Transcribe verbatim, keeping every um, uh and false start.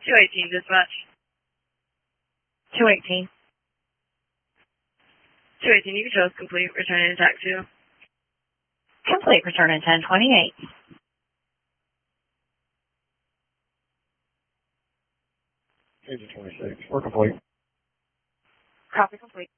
two eighteen, dispatch. two eighteen. two eighteen, you can show us complete, returning to taxi. Complete, returning ten twenty-eight. Agent twenty-six, we're complete. Copy complete.